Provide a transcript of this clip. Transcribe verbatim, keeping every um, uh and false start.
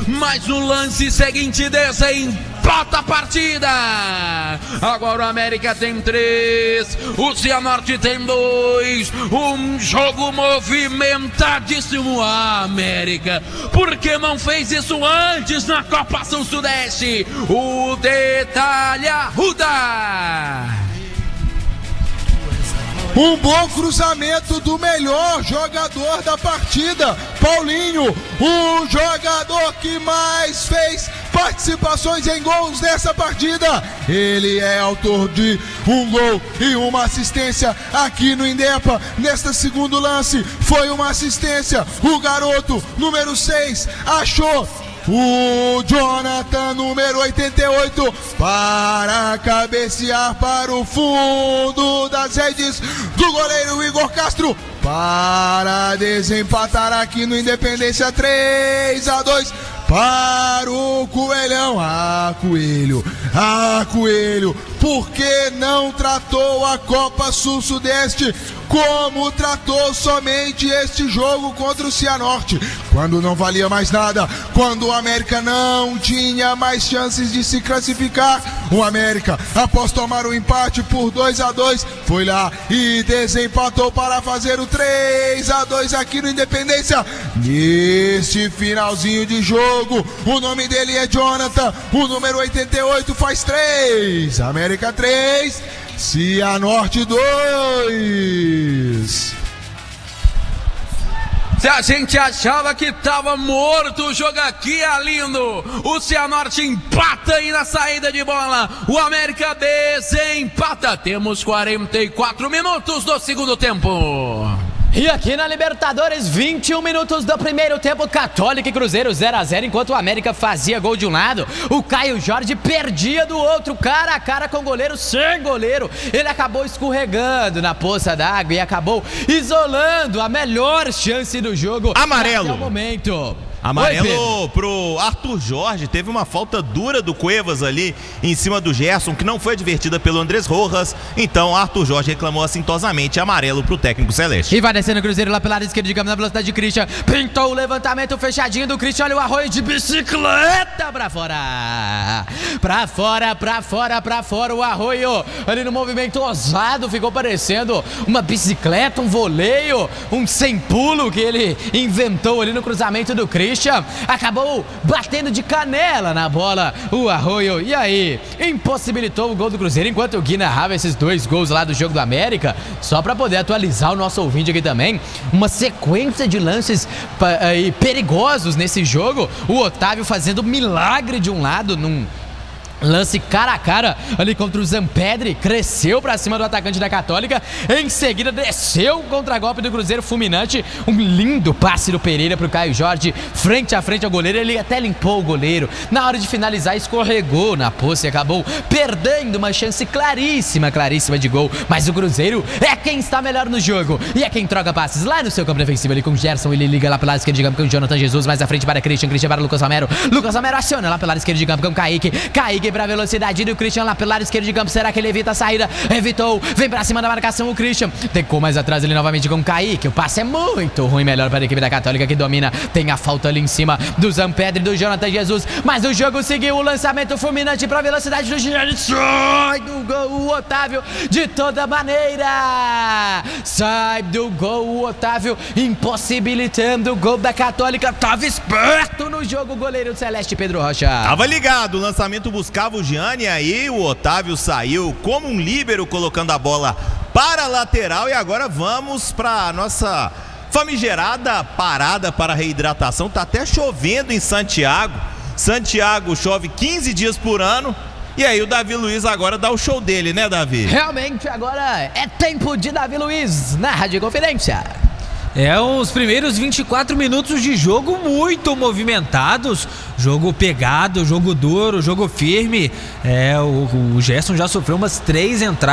mas no lance seguinte desempata a partida. Agora o América tem três, o Cianorte tem dois. Um jogo movimentadíssimo. A América, por que não fez isso antes na Copa Sul-Sudeste? O detalhe Arruda. Um bom cruzamento do melhor jogador da partida, Paulinho, o jogador que mais fez participações em gols nessa partida. Ele é autor de um gol e uma assistência aqui no Indepa. Nesta segundo lance foi uma assistência. O garoto número seis achou o Jonathan, número oitenta e oito, para cabecear para o fundo das redes do goleiro Igor Castro, para desempatar aqui no Independência. Três a dois para o Coelhão. Ah, Coelho, ah, Coelho, por que não tratou a Copa Sul-Sudeste como tratou somente este jogo contra o Cianorte, quando não valia mais nada, quando o América não tinha mais chances de se classificar? O América, após tomar o empate por dois a dois, foi lá e desempatou para fazer o três a dois aqui no Independência. Nesse finalzinho de jogo, o nome dele é Jonathan, o número oitenta e oito faz três, América três, Cianorte dois. Se a gente achava que tava morto, o jogo aqui é lindo. O Cianorte empata aí na saída de bola. O América desempata. Temos quarenta e quatro minutos do segundo tempo. E aqui na Libertadores, vinte e um minutos do primeiro tempo, Católica e Cruzeiro zero a zero, enquanto o América fazia gol de um lado, o Caio Jorge perdia do outro, cara a cara com o goleiro, sem goleiro. Ele acabou escorregando na poça d'água e acabou isolando a melhor chance do jogo. Amarelo. Até o momento. Amarelo pro Arthur Jorge. Teve uma falta dura do Cuevas ali em cima do Gerson, que não foi advertida pelo Andrés Rojas. Então Arthur Jorge reclamou assintosamente. Amarelo pro técnico celeste. E vai descendo o Cruzeiro lá pela área esquerda, digamos, na velocidade de Christian. Pintou o levantamento fechadinho do Christian. Olha o Arroio de bicicleta pra fora. Pra fora, pra fora, pra fora. O Arroio ali no movimento ousado. Ficou parecendo uma bicicleta, um voleio, um sem pulo que ele inventou ali no cruzamento do Christian. Acabou batendo de canela na bola o Arroio, e aí impossibilitou o gol do Cruzeiro, enquanto o Gui narrava esses dois gols lá do jogo do América. Só para poder atualizar o nosso ouvinte aqui também, uma sequência de lances uh, perigosos nesse jogo. O Otávio fazendo milagre de um lado num lance cara a cara ali contra o Zampedri, cresceu pra cima do atacante da Católica, em seguida desceu o contragolpe do Cruzeiro fulminante, um lindo passe do Pereira pro Caio Jorge, frente a frente ao goleiro. Ele até limpou o goleiro, na hora de finalizar escorregou na poça e acabou perdendo uma chance claríssima, claríssima de gol. Mas o Cruzeiro é quem está melhor no jogo e é quem troca passes lá no seu campo defensivo ali com o Gerson. Ele liga lá pela área esquerda de campo com o Jonathan Jesus, mais à frente para Christian, Christian para Lucas Romero, Lucas Romero aciona lá pela área esquerda de campo com o Kaique, Kaique pra velocidade do Christian lá pelo lado esquerdo de campo. Será que ele evita a saída? Evitou, vem pra cima da marcação o Christian, tecou mais atrás ele novamente com o Kaique. O passe é muito ruim, melhor para a equipe da Católica que domina. Tem a falta ali em cima do Zampedri, do Jonathan Jesus, mas o jogo seguiu. O lançamento fulminante pra velocidade do Gianni, sai do gol o Otávio de toda maneira, sai do gol o Otávio, impossibilitando o gol da Católica. Tava esperto no jogo o goleiro celeste Pedro Rocha. Tava ligado, o lançamento buscava o Gianni, aí o Otávio saiu como um líbero, colocando a bola para a lateral. E agora vamos para nossa famigerada parada para reidratação. Tá até chovendo em Santiago. Santiago chove quinze dias por ano. E aí o Davi Luiz agora dá o show dele, né, Davi? Realmente agora é tempo de Davi Luiz na Rádio Conferência. É, os primeiros vinte e quatro minutos de jogo muito movimentados, jogo pegado, jogo duro, jogo firme. É, o, o Gerson já sofreu umas três entradas